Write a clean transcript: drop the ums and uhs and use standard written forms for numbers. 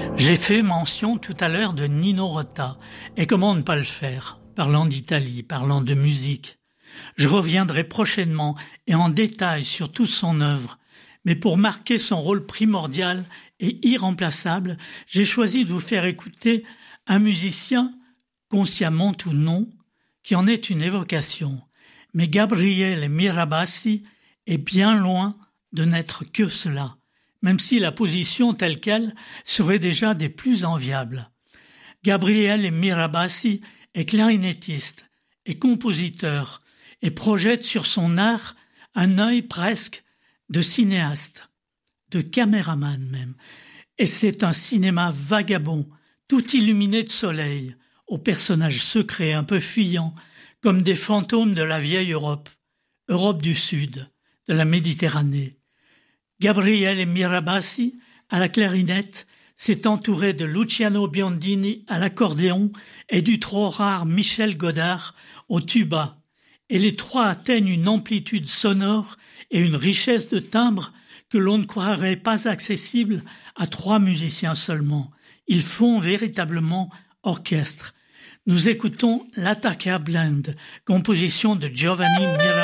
J'ai fait mention tout à l'heure de Nino Rota, et comment ne pas le faire, parlant d'Italie, parlant de musique. Je reviendrai prochainement et en détail sur toute son œuvre, mais pour marquer son rôle primordial et irremplaçable, j'ai choisi de vous faire écouter un musicien, consciemment ou non, qui en est une évocation. Mais Gabriele Mirabassi est bien loin de n'être que cela, même si la position telle qu'elle serait déjà des plus enviables. Gabriele Mirabassi est clarinettiste et compositeur et projette sur son art un œil presque de cinéaste, de caméraman même. Et c'est un cinéma vagabond, tout illuminé de soleil, aux personnages secrets un peu fuyants, comme des fantômes de la vieille Europe, Europe du Sud, de la Méditerranée. Gabriele Mirabassi, à la clarinette, s'est entouré de Luciano Biondini à l'accordéon et du trop rare Michel Godard au tuba, et les trois atteignent une amplitude sonore et une richesse de timbre que l'on ne croirait pas accessible à trois musiciens seulement. Ils font véritablement orchestre. Nous écoutons l'Attacca Blend, composition de Giovanni Mirabassi.